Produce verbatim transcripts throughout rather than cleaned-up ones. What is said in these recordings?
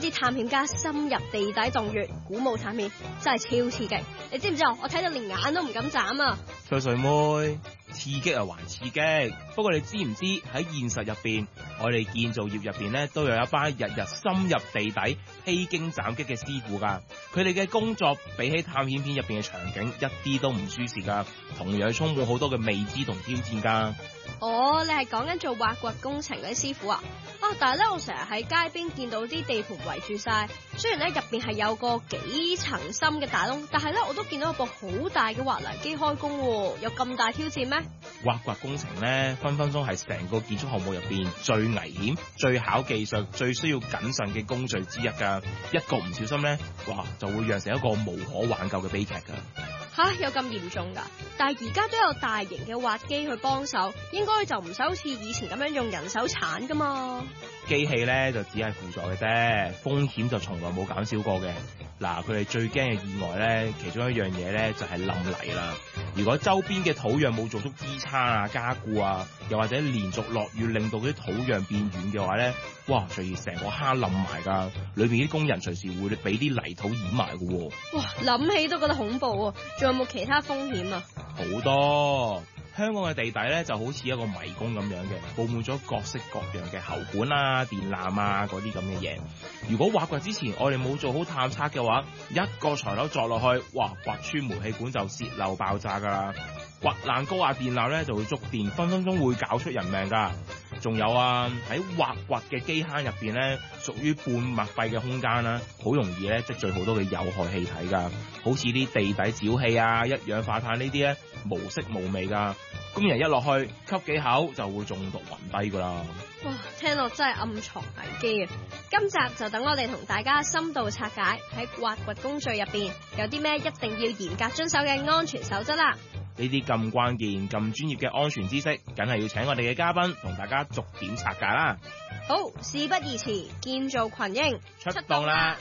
支探險家深入地底洞穴，古墓探險真係超刺激。你知唔知啊？我睇到連眼都唔敢眨啊！ 水水妹，刺激啊還刺激。不過你知唔知喺現實入邊，我哋建造業入邊咧都有一班日日深入地底披荊斬棘嘅師傅噶。佢哋嘅工作比起探險片入邊嘅場景一啲都唔舒適噶，同樣充滿好多嘅未知同挑戰噶。 哦，你係講緊做挖掘工程嗰啲師傅啊？啊，但係咧我成日喺街邊見到啲地盤圍住晒，雖然咧入邊係有個幾層深嘅大窿，但係咧我都見到一部好大嘅挖泥機開工，有咁大挑戰咩？ 挖掘工程咧分分鐘係成個建築項目入邊最危險、最考技術、最需要謹慎嘅工序之一噶，一個唔小心咧，哇就會釀成一個無可挽救嘅悲劇噶。 吓、啊，有咁嚴重噶？但係而家都有大型嘅挖機去幫手，應該就唔使好似以前咁樣用人手鏟噶嘛。 機器咧就只係輔助嘅啫，風險就從來冇減少過嘅。嗱，佢哋最驚嘅意外咧，其中一樣嘢咧就係冧泥啦。如果周邊嘅土壤冇做足支撐啊、加固啊，又或者連續落雨令到啲土壤變軟嘅話咧，哇，隨時成個坑冧埋噶，裏邊啲工人隨時會俾啲泥土掩埋噶。 哇，諗起都覺得恐怖啊！仲有冇其他風險啊？ 好多。香港嘅地底咧就好似一個迷宮咁樣嘅，佈滿咗各式各樣嘅喉管啊、電纜啊嗰啲咁嘅嘢。如果挖掘之前我哋冇做好探測嘅話，一個材料鑿落去，哇，掘穿煤氣管就泄漏爆炸噶啦！掘爛高壓電纜咧就會觸電，分分鐘會搞出人命噶。仲有啊，喺挖掘嘅機坑入邊咧，屬於半密閉嘅空間啦，好容易咧積聚好多嘅有害氣體噶，好似啲地底沼氣啊、一氧化碳呢啲咧，無色無味噶，工人一落去吸幾口就會中毒暈低噶啦。 哇，聽落真係暗藏危機啊！今集就等我哋同大家深度拆解喺挖掘工序入邊有啲咩一定要嚴格遵守嘅安全守則啦。 呢啲咁關鍵、咁專業嘅安全知識，梗係要請我哋嘅嘉賓同大家逐點拆解啦。 好，事不宜遲，建造群英出動啦！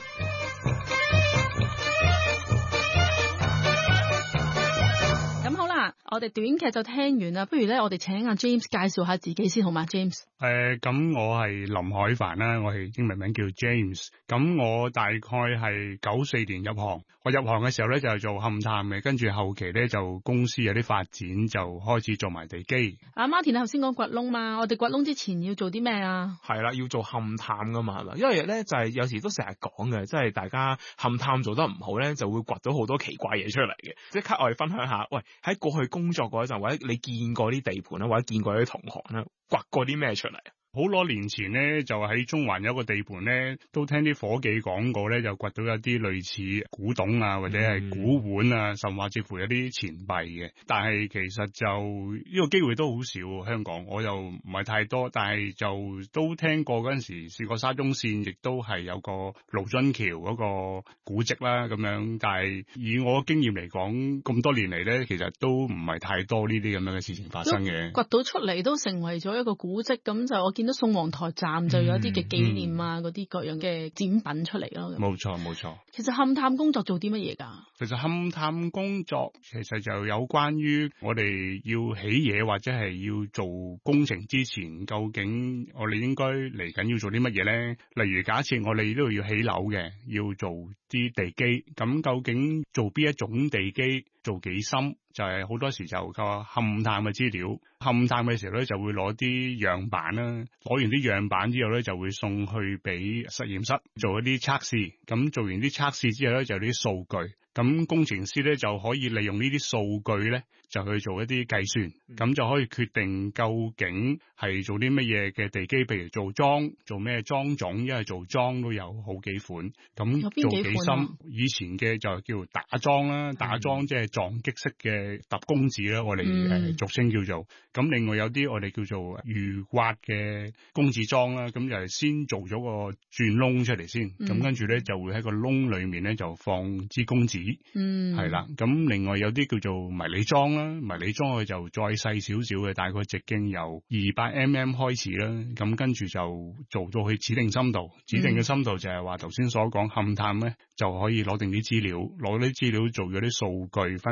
咁好啦，我哋短劇就聽完啦，不如咧我哋請阿 James 介紹下自己先好嘛 ，James。 誒，咁、呃、我係林海帆啦，我係英文名叫 James。咁我大概係九四年入行，我入行嘅時候咧就係做勘探嘅，跟住後期咧就公司有啲發展，就開始做埋地基。 阿 Martin 頭先講掘窿嘛，我哋掘窿之前要做啲咩啊？ 係啦，要做勘探噶嘛，係嘛？因為咧就係、是、有時都成日講嘅，即係大家勘探做得唔好咧，就會掘到好多奇怪嘢出嚟嘅。即刻我哋分享下，喂，喺過去工作嗰陣，或者你見過啲地盤啦，或者見過啲同行啦，掘過啲咩出嚟？ 好多年前咧，就喺中環有個地盤咧，都聽啲伙計講過咧，就掘到一啲類似古董啊，或者係古碗啊，甚至乎有啲錢幣嘅。但係其實就呢、這個機會都好少，香港我又唔係太多，但係就都聽過嗰陣時試過沙中線，亦都係有個盧津橋嗰個古蹟啦咁樣。但係以我經驗嚟講，咁多年嚟咧，其實都唔係太多呢啲咁樣嘅事情發生嘅。 掘到出嚟都成為咗一個古蹟，咁就我見到宋皇台站就有一啲嘅紀念啊，嗰啲、嗯、各樣嘅展品出嚟咯。 冇錯冇錯。 其實勘探工作做啲乜嘢㗎？ 其實勘探工作其實就有關於我哋要起嘢或者係要做工程之前，究竟我哋應該嚟緊要做啲乜嘢咧？例如假設我哋呢度要起樓嘅，要做啲地基，咁究竟做邊一種地基，做幾深？就係、是、好多時就個勘探嘅資料，勘探嘅時候咧就會攞啲樣板啦，攞完啲樣板之後咧就會送去俾實驗室做一啲測試，咁做完啲測試之後咧就有啲數據。咁工程師咧就可以利用呢啲數據咧，就去做一啲計算，咁、嗯、就可以決定究竟係做啲乜嘢嘅地基，譬如做樁，做咩樁種，因為做樁都有好幾款，咁做幾深。以前嘅就叫打樁啦，打樁即係撞擊式嘅揼公字啦，我哋誒俗稱叫做。咁另外有啲我哋叫做預刮嘅公字樁啦，咁就係先做咗個鑽窿出嚟先，咁、嗯、跟住咧就會喺個窿裏面咧就放支公字。嗯，係啦，咁另外有啲叫做迷你樁啦，迷你樁佢就再細少少嘅，大概直徑由二百米米開始啦，咁跟住就做到去指定深度，指定嘅深度就係話頭先所講勘探咧，就可以攞定啲資料，攞啲資料做咗啲數據分析，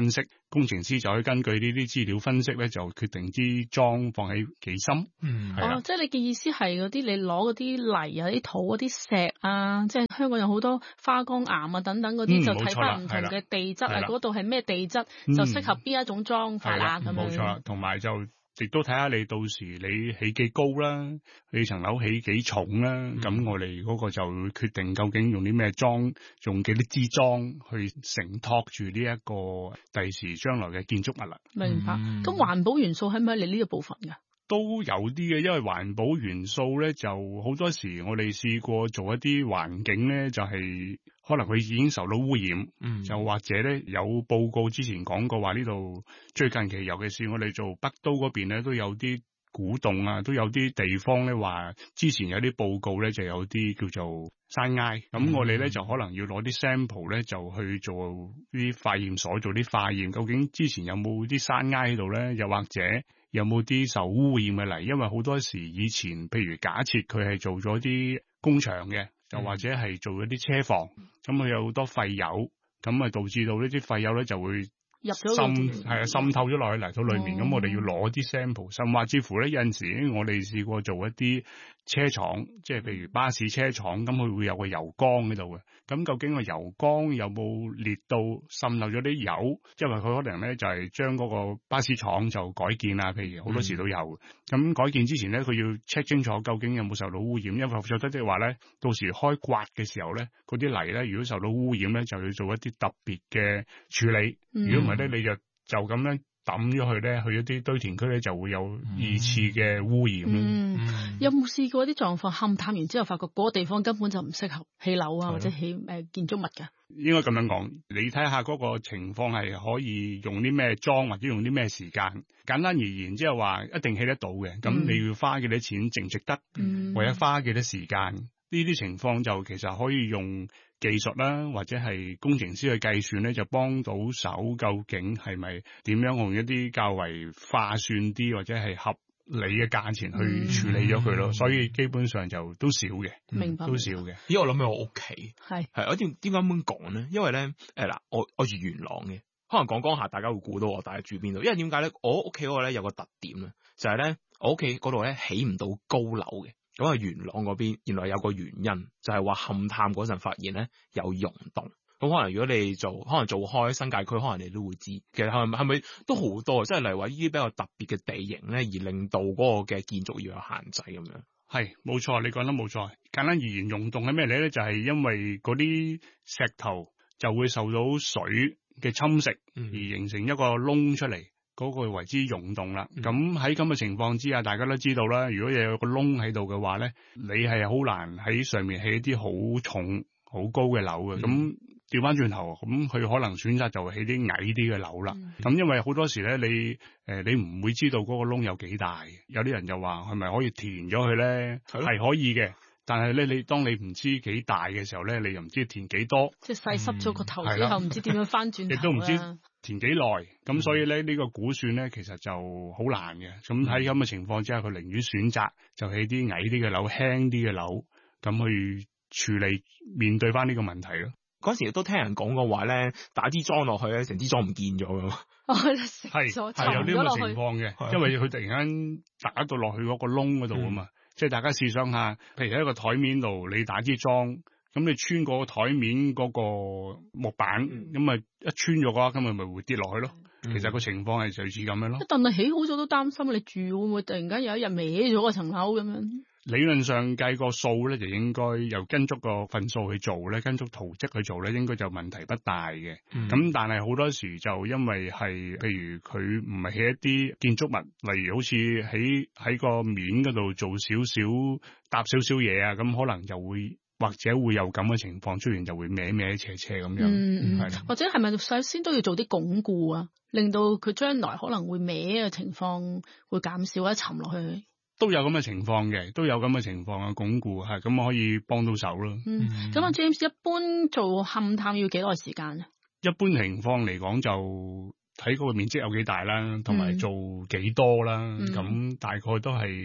工程師就可以根據呢啲資料分析咧，就決定啲樁放喺幾深。 嗯， 係啦哦，即係你嘅意思係嗰啲你攞嗰啲泥啊、啲土嗰啲石啊，即係香港有好多花崗岩啊等等嗰啲， 嗯就睇翻唔同冇錯啦嘅地質啊， 係啦嗰度係咩地質， 嗯就適合邊一種樁法啦咁樣。 冇錯啦，同埋就亦都睇下你到時你起幾高啦，你層樓起幾重啦，咁、 嗯、 我哋嗰個就會決定究竟用啲咩樁，用幾多支樁去承托住呢一個第時將來嘅建築物啦。 明白。 嗯咁環保元素喺唔喺你呢個部分㗎？ 都有啲嘅，因為環保元素咧，就好多時我哋試過做一啲環境咧，就係、是、可能佢已經受到污染， 嗯， 就或者咧有報告之前講過話呢度最近期，尤其是我哋做北都嗰邊咧，都有啲古洞啊，都有啲地方咧話之前有啲報告咧就有啲叫做山埃，咁、嗯、我哋咧就可能要攞啲 sample 咧就去做啲化驗所做啲化驗，究竟之前有冇啲山埃喺度咧，又或者有冇啲受污染嘅泥？因為好多時以前，譬如假設佢係做咗啲工場嘅，又或者係做咗啲車房，咁佢有好多廢油，咁啊導致到呢啲廢油咧就會入咗滲係啊滲透咗落去泥土裏面，咁、哦、我哋要攞啲 sample，甚至乎咧有陣時我哋試過做一啲車廠，即係譬如巴士車廠，咁佢會有個油缸喺度嘅。咁究竟個油缸有冇裂到滲漏咗啲油？因為佢可能咧就係將嗰個巴士廠就改建啊，譬如好多時都有。咁、嗯、改建之前咧，佢要 check 清楚究竟有冇受到污染，因為否則即係話咧，到時開刮嘅時候咧，嗰啲泥咧如果受到污染咧，就要做一啲特別嘅處理。如果唔係咧，你就就咁樣抌咗去咧，去一啲堆填區咧，就會有二次嘅污染。 嗯，嗯有冇試過啲狀況勘探完之後，發覺嗰個地方根本就唔適合起樓啊，或者起誒建築物㗎？ 應該咁樣講，你睇下嗰個情況係可以用啲咩樁，或者用啲咩時間。簡單而言，即係話一定起得到嘅。咁、嗯、你要花幾多錢，值唔值得？嗯、或者花幾多時間？呢啲情況就其實可以用技術啦，或者係工程師去計算咧，就幫到手。究竟係咪點樣用一啲較為划算啲，或者係合理嘅價錢去處理咗佢咯？嗯、所以基本上就都少嘅， 明白， 都少嘅。 因為我諗起我屋企係係我點點解咁講咧？因為咧誒嗱，我我住元朗嘅，可能講講下大家會估到我大概住邊度。因為點解咧？我屋企嗰個咧有個特點咧，就係、是、咧我屋企嗰度咧起唔到高樓嘅。咁啊，元朗嗰邊原來有個原因，就係話勘探嗰陣發現咧有溶洞。咁可能如果你做，可能做開新界區，可能你都會知。其實係咪係咪都好多？即係例如話呢啲比較特別嘅地形咧，而令到嗰個嘅建築要有限制咁樣。 係冇錯，你講得冇錯。簡單而言，溶洞係咩嚟咧？就係、是、因為嗰啲石頭就會受到水嘅侵蝕，而形成一個窿出嚟。嗰、那個為之溶洞啦，咁喺咁嘅情況之下，大家都知道啦。如果有個窿喺度嘅話咧，你係好難喺上面起一啲好重、好高嘅樓嘅。咁調翻轉頭，咁佢可能選擇就起啲矮啲嘅樓啦。咁、嗯、因為好多時咧，你誒、呃、你唔會知道嗰個窿有幾大。有啲人就話係咪可以填咗佢咧？係可以嘅，但係咧你當你唔知幾大嘅時候咧，你又唔知填幾多， 即係細濕咗個頭之後，唔、嗯、知點樣翻轉頭， 亦都唔知填幾耐，咁所以咧呢、呢個估算咧其實就好難嘅。咁喺咁嘅情況之下，佢寧願選擇就起啲矮啲嘅樓、輕啲嘅樓，咁去處理面對翻呢個問題咯。 嗰時都聽人講過話咧，打支樁落去咧，成支樁唔見咗㗎嘛。 係係有呢個情況嘅，因為佢突然間打到落去嗰個窿嗰度啊嘛。嗯、即係大家試想下，譬如喺一個台面度，你打支樁。咁你穿過台面嗰個木板，咁咪、嗯、一穿咗嘅話，咁咪咪會跌落去咯。嗯、其實個情況係類似咁樣咯。 但係起好咗都擔心，你住會唔會突然間有一日歪咗嗰層樓咁樣？ 理論上計個數咧，就應該由跟足個份數去做咧，跟足圖則去做咧，應該就問題不大嘅。咁、嗯、但係好多時就因為係，譬如佢唔係起一啲建築物，例如好似喺喺個面嗰度做少少搭少少嘢啊，咁可能就會。或者會有咁嘅情況出現，就會歪歪斜斜咁樣， 嗯係或者係咪首先都要做啲鞏固啊，令到佢將來可能會歪嘅情況會減少或者沉落去？ 都有咁嘅情況嘅，都有咁嘅情況嘅鞏固係，咁可以幫到手咯。 嗯，咁啊、嗯、James 一般做勘探要幾耐時間啊？ 一般情況嚟講就睇嗰個面積有幾大啦，同埋做幾多啦，咁、嗯、大概都係。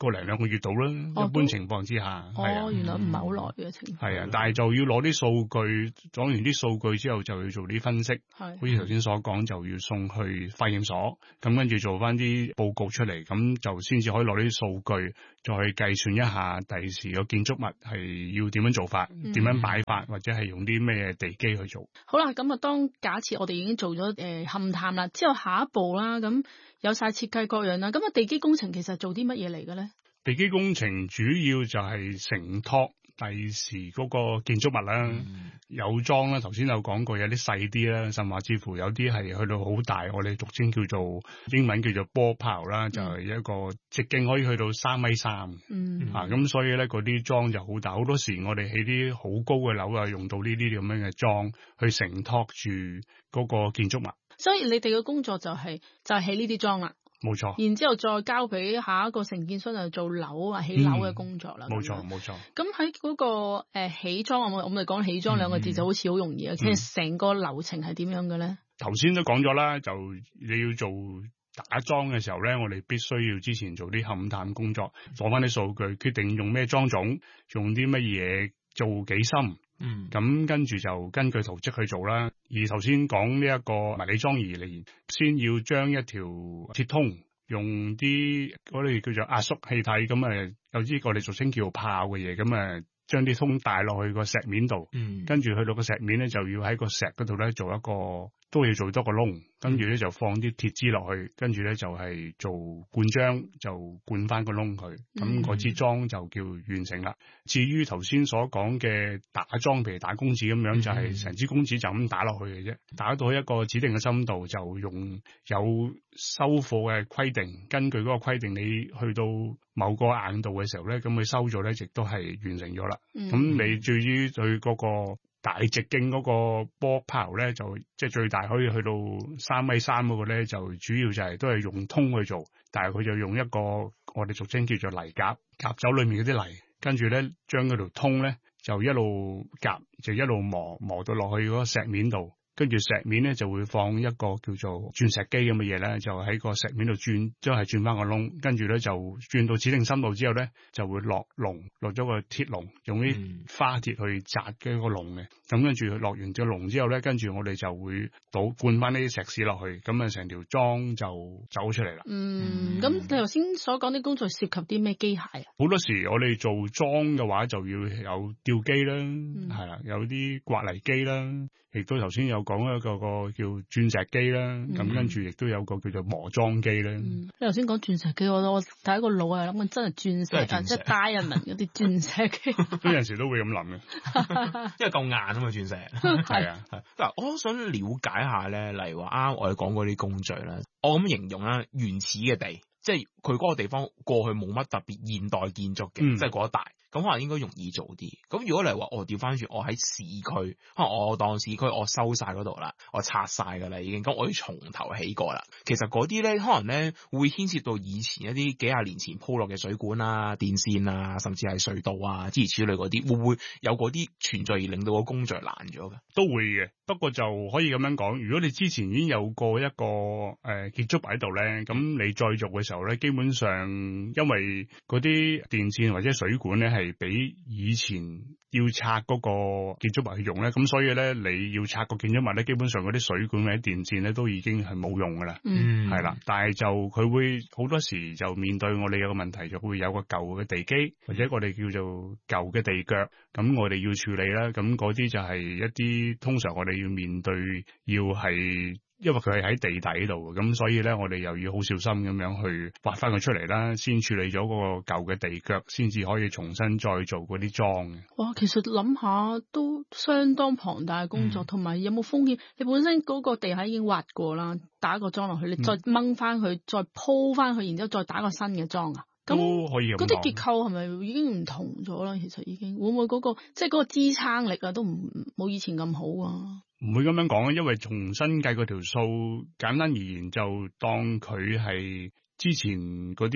個零兩個月到啦， 哦、 一般情況之下係啊。 哦，原來唔係好耐嘅情況。 係啊，但係就要攞啲數據，講完啲數據之後就要做啲分析， 係好似頭先所講，就要送去化驗所，咁跟住做翻啲報告出嚟，咁就先至可以攞啲數據，再去計算一下第時個建築物係要點樣做法，點、嗯、樣擺法，或者係用啲咩地基去做。 好啦，咁啊，當假設我哋已經做咗誒勘探啦，之後下一步啦，咁有晒設計各樣啦，咁啊地基工程其實做啲乜嘢嚟嘅咧？ 地基工程主要就係承托第時嗰個建築物啦，嗯、有裝啦，頭先有講過有啲細啲啦，甚至乎有啲係去到好大，我哋俗稱叫做英文叫做波炮啦，就係、是、一個直徑可以去到三米三，嗯啊，咁所以咧嗰啲裝就好大，好多時我哋起啲好高嘅樓啊，用到呢啲咁樣嘅裝去承托住嗰個建築物。 所以你哋嘅工作就係、是、就係起呢啲裝啦。 冇錯， 然之後再交俾下一個承建商就做樓啊起樓嘅工作啦。冇錯冇錯。咁喺嗰個誒、呃、起裝，我我哋講起裝兩個字就好似好容易啊。嗯、其實成個流程係點樣嘅咧？ 頭先都講咗啦，就你要做打樁嘅時候咧，我哋必須要之前做啲勘探工作，攞翻啲數據，決定用咩樁種，用啲乜嘢做幾深。嗯，咁跟住就根據圖則去做啦。而頭先講呢一個迷你樁儀嚟，先要將一條鐵通用啲嗰啲叫做壓縮氣體，咁誒有啲我哋俗稱叫炮嘅嘢，咁誒將啲通帶落去個石面度。嗯，跟住去到個石面咧，就要喺個石嗰度咧做一個。都要做多個窿，跟住咧就放啲鐵枝落去，跟住咧就係做灌漿，就灌翻個窿佢，咁嗰支樁就叫完成啦。至於頭先所講嘅打樁，譬如打公子咁樣，就係成支公子就咁打落去嘅啫，打到一個指定嘅深度，就用有收貨嘅規定，根據嗰個規定，你去到某個硬度嘅時候咧，咁佢收咗咧，亦都係完成咗啦。咁、嗯、你至於對嗰個大直徑嗰個波炮咧，就即係最大可以去到三米三嗰個咧，就主要就係都係用通去做，但係佢就用一個我哋俗稱叫做泥夾夾走裏面嗰啲泥，跟住咧將嗰條通咧就一路夾，就一路磨磨到落去嗰個石面度。跟住石面咧就會放一個叫做鑽石機咁嘅嘢咧，就喺個石面度轉，即係轉翻個窿。跟住咧就轉到指定深度之後咧，就會落龍，落咗個鐵龍，用啲花鐵去紮嘅一個龍嘅。咁跟住落完條龍之後咧，跟住我哋就會倒灌翻呢啲石屎落去，咁啊成條樁就走出嚟啦。 嗯，咁、嗯、你頭先所講啲工作涉及啲咩機械啊？ 好多時我哋做樁嘅話，就要有吊機啦，係啦、嗯，有啲刮泥機啦，亦都頭先有講一個個叫鑽石機啦，咁、嗯、跟住亦都有個叫做磨樁機啦。 嗯、你頭先講鑽石機，我我第一個腦係諗緊真係鑽石啊，即係 diamond 嗰啲鑽石機。 有陣時都會咁諗嘅， 因為夠硬啊嘛，鑽石。係啊，嗱，我都想了解下咧，例如話啱我哋講嗰啲工序啦，我咁形容啦，原始嘅地，即係佢嗰個地方過去冇乜特別現代建築嘅，嗯、即係嗰一帶。咁可能應該容易做啲。咁如果你話我調翻轉，我喺市區，可能我當市區我收晒嗰度啦，我拆晒噶啦已經，咁我要從頭起過啦。其實嗰啲咧，可能咧會牽涉到以前一啲幾廿年前鋪落嘅水管啊、電線啊，甚至係隧道啊，諸如此類嗰啲，會唔會有嗰啲存在而令到個工序難咗嘅？ 都會嘅，不過就可以咁樣講，如果你之前已經有過一個誒、呃、建築喺度咧，咁你再做嘅時候咧，基本上因為嗰啲電線或者水管咧係比以前要拆嗰個建築物去用咧，咁所以咧你要拆個建築物咧，基本上嗰啲水管或者電線咧都已經係冇用噶啦，嗯，係啦，但係就佢會好多時就面對我哋有個問題，就會有個舊嘅地基或者我哋叫做舊嘅地腳，咁我哋要處理啦，咁嗰啲就係一啲通常我哋要面對，要係。因為佢係喺地底度，咁所以咧，我哋又要好小心咁樣去挖翻佢出嚟啦，先處理咗嗰個舊嘅地腳，先至可以重新再做嗰啲樁嘅。 哇，其實諗下都相當龐大嘅工作，同埋、嗯、有冇風險？你本身嗰個地下已經挖過啦，打個樁落去，你再掹翻佢，再鋪翻佢，然之後再打個新嘅樁啊？咁都可以咁講。嗰啲結構係咪已經唔同咗啦？其實已經會唔會嗰、嗰個即係嗰個支撐力啊，都唔冇以前咁好啊？ 唔會咁樣講啊，因為重新計嗰條數，簡單而言就當佢係之前嗰啲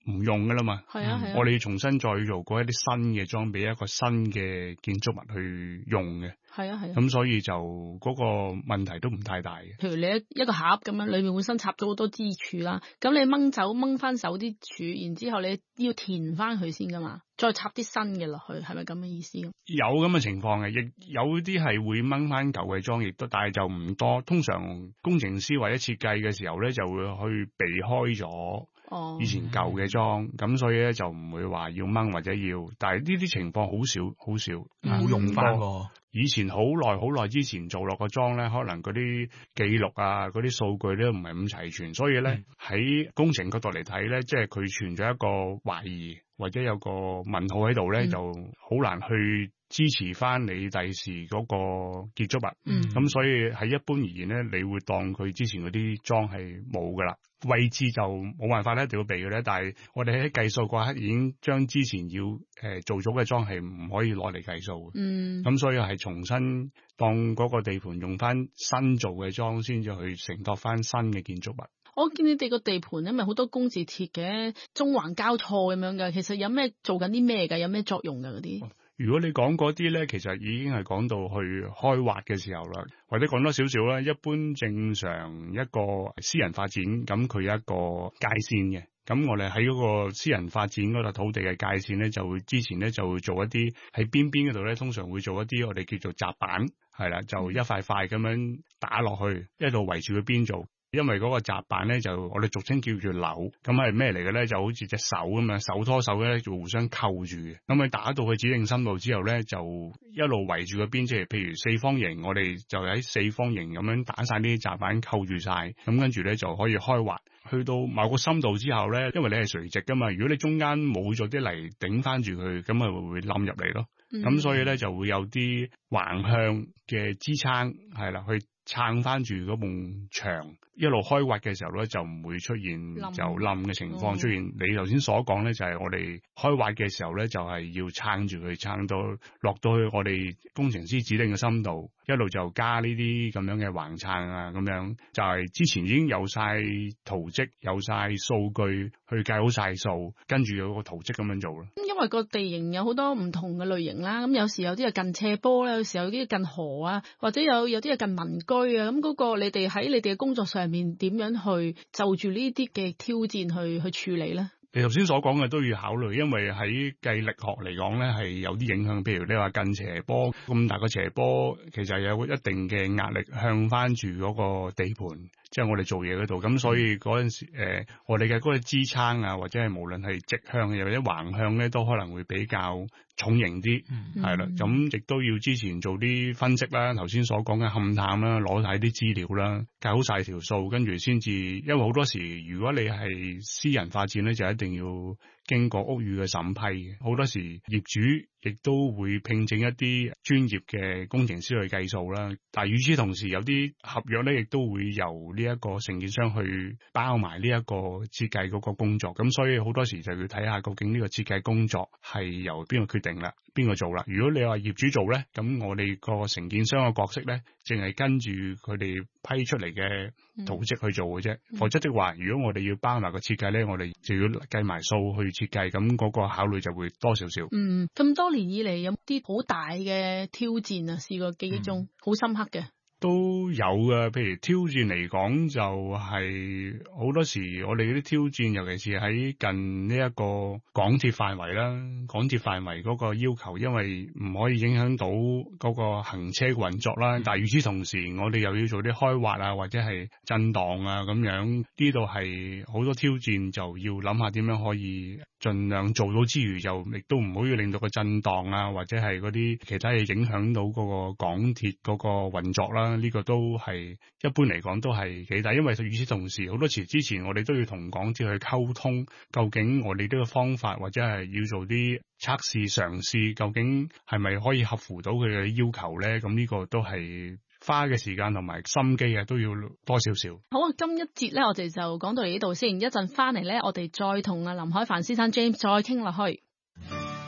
唔用噶啦嘛。 係啊係啊， 我哋要重新再做過一啲新嘅裝俾一個新嘅建築物去用嘅。 係啊係啊， 咁所以就嗰個問題都唔太大嘅。 譬如你一一個盒咁樣，裏面本身插咗好多支柱啦，咁你掹走掹翻手啲柱，然之後你要填翻佢先噶嘛，再插啲新嘅落去，係咪咁嘅意思？有咁嘅情況嘅，亦有啲係會掹翻舊嘅裝，亦都但係就唔多。通常工程師或者設計嘅時候咧，就會去避開咗以前舊嘅裝，咁、哦、所以咧就唔會話要掹或者要，但係呢啲情況好少好少， 冇、嗯、用翻喎。 以前好耐好耐之前做落個裝咧，可能嗰啲記錄啊、嗰啲數據咧唔係咁齊全，所以咧喺、嗯、工程角度嚟睇咧，即係佢存在一個懷疑或者有個問號喺度咧，嗯、就好難去支持翻你第時嗰個建築物。咁、嗯、所以喺一般而言咧，你會當佢之前嗰啲裝係冇噶啦。位置就冇辦法咧，一定要避嘅咧。但係我哋喺計數嗰刻已經將之前要誒、呃、做咗嘅裝係唔可以攞嚟計數嘅。嗯，咁所以係重新當嗰個地盤用翻新做嘅裝，先至去承托翻新嘅建築物。 我見你哋個地盤咧，咪好多工字鐵嘅，中環交錯咁樣嘅。其實有咩做緊啲咩㗎？有咩作用㗎嗰啲？ 如果你講嗰啲咧，其實已經係講到去開挖嘅時候啦，或者講多少少啦。一般正常一個私人發展，咁佢有一個界線嘅。咁我哋喺嗰個私人發展嗰個土地嘅界線咧，就會之前咧就會做一啲喺邊邊嗰度咧，通常會做一啲我哋叫做閘板，係啦，就一塊塊咁樣打落去，一路圍住個邊做。因為嗰個閘板咧，就我哋俗稱叫做扭，咁係咩嚟嘅咧？就好似隻手咁樣，手拖手咧就互相扣住嘅。咁佢打到去指定深度之後咧，就一路圍住個邊，即係譬如四方形，我哋就喺四方形咁樣打晒呢啲閘板扣住晒，咁跟住咧就可以開挖。去到某個深度之後咧，因為你係垂直噶嘛，如果你中間冇咗啲泥頂翻住佢，咁咪會冧入嚟咯。咁、嗯、所以咧就會有啲橫向嘅支撐，係啦，去撐翻住嗰埲牆。一路開挖嘅時候咧，就唔會出現就冧嘅情況出現。嗯、你頭先所講咧，就係、是、我哋開挖嘅時候咧，就係、是、要撐住佢，撐到落到去我哋工程師指定嘅深度，一路就加呢啲咁樣嘅橫撐啊，咁樣就係、是、之前已經有晒圖則、有晒數據去計好晒數，跟住有個圖則咁樣做咯。 因為個地形有好多唔同嘅類型啦，咁有時有啲係近斜坡啦，有時有啲近河啊，或者有有啲係近民居啊，咁嗰個你哋喺你哋嘅工作上面點樣去就住呢啲嘅挑戰去去處理咧？ 你頭先所講嘅都要考慮，因為喺計力學嚟講咧係有啲影響。譬如你話近斜坡咁大個斜坡，其實有一定嘅壓力向翻住嗰個地盤，即係我哋做嘢嗰度。咁所以嗰陣時誒、呃，我哋嘅嗰個支撐啊，或者係無論係直向又或者橫向咧，都可能會比較重型啲，係啦、嗯。咁亦都要之前做啲分析啦，頭先所講嘅勘探啦，攞晒啲資料啦，計好晒條數，跟住先至。因為好多時如果你係私人發展咧，就一定要經過屋宇嘅審批嘅。好多時業主亦都會聘請一啲專業嘅工程師去計數啦。但係與此同時，有啲合約咧，亦都會由呢一個承建商去包埋呢一個設計嗰個工作。咁所以好多時就要睇下究竟呢個設計工作係由邊個決定啦，邊個做啦。如果你話業主做咧，咁我哋個承建商嘅角色咧，淨係跟住佢哋批出嚟嘅圖則去做嘅啫。嗯、否則的話，如果我哋要包埋個設計咧，我哋就要計埋數去設計，咁嗰個考慮就會多少少。 嗯，咁多年以嚟有啲好大嘅挑戰啊，試過記憶中好、嗯、深刻嘅。 都有嘅，譬如挑戰嚟講，就係好多時我哋嗰啲挑戰，尤其是喺近呢一個港鐵範圍啦，港鐵範圍嗰個要求，因為唔可以影響到嗰個行車運作啦。但係與此同時，我哋又要做啲開挖啊，或者係震盪啊咁樣，呢度係好多挑戰，就要諗下點樣可以盡量做到之餘，又亦都唔可以令到個震盪啊，或者係嗰啲其他嘢影響到嗰個港鐵嗰個運作啦。呢個都係一般嚟講都係幾大，因為與此同時，好多時之前我哋都要同港鐵去溝通，究竟我哋呢個方法或者係要做啲測試嘗試，究竟係咪可以合乎到佢嘅要求咧？咁呢個都係花嘅時間同埋心機啊，都要多少少。 好啊，今一節咧，我哋就講到嚟呢度先，一陣翻嚟咧，我哋再同阿林海帆先生 James 再傾落去。